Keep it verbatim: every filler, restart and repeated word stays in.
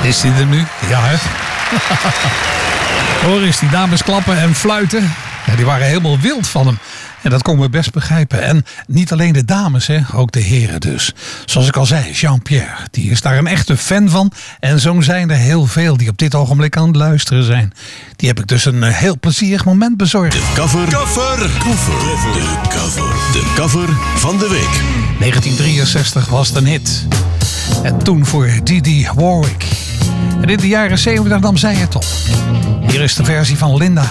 Is die er nu? Ja, hè? Hoor eens, die dames klappen en fluiten. Ja, die waren helemaal wild van hem. En dat kon me best begrijpen. En niet alleen de dames, hè, ook de heren dus. Zoals ik al zei, Jean-Pierre, die is daar een echte fan van. En zo zijn er heel veel die op dit ogenblik aan het luisteren zijn. Die heb ik dus een heel plezierig moment bezorgd. De cover, cover, cover, de cover, de cover van de week. negentien drieënzestig was het een hit. En toen voor Didi Warwick. En in de jaren zeventig nam zij het op. Hier is de versie van Linda.